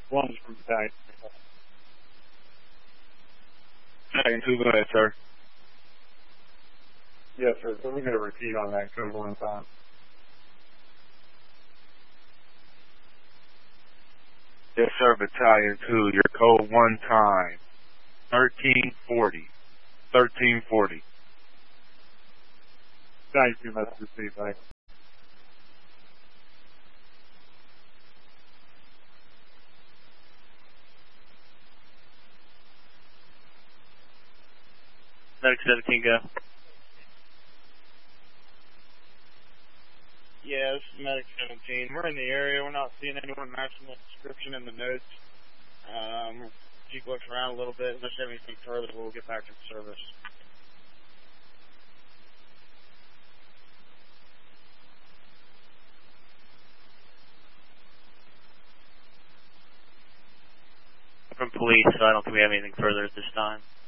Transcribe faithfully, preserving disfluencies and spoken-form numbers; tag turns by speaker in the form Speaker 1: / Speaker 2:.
Speaker 1: One's from Battalion.
Speaker 2: Battalion two, go ahead, sir.
Speaker 1: Yes, sir. So we're going to repeat on that code one time.
Speaker 2: Yes, sir, Battalion two, your code one time. thirteen forty. thirteen forty.
Speaker 1: Battalion two must receive, thanks.
Speaker 3: Medic seventeen, go.
Speaker 4: Yeah, this is Medic seventeen. We're in the area. We're not seeing anyone matching the description in the notes. Um, Jeep looks around a little bit. Unless you have anything further, we'll get back to the service.
Speaker 3: From police, so I don't think we have anything further at this time.